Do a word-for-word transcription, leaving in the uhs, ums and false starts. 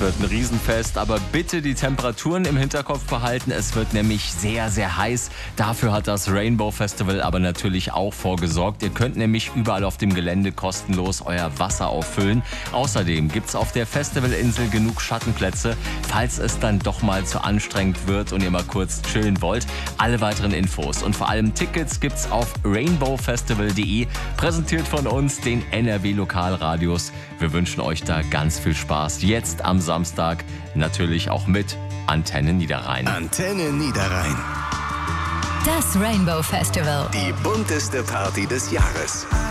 wird ein Riesenfest, aber bitte die Temperaturen im Hinterkopf behalten. Es wird nämlich sehr, sehr heiß. Dafür hat das Rainbow Festival aber natürlich auch vorgesorgt. Ihr könnt nämlich überall auf dem Gelände kostenlos euer Wasser auffüllen. Außerdem gibt es auf der Festivalinsel genug Schattenplätze, falls es dann doch mal zu anstrengend wird und ihr mal kurz chillen wollt. Alle weiteren Infos und vor allem Tickets gibt's auf rainbow festival punkt de, präsentiert von uns, den N R W Lokalradios. Wir wünschen euch da ganz viel Spaß. Jetzt am Samstag natürlich auch mit Antenne Niederrhein. Antenne Niederrhein. Das Rainbow Festival. Die bunteste Party des Jahres.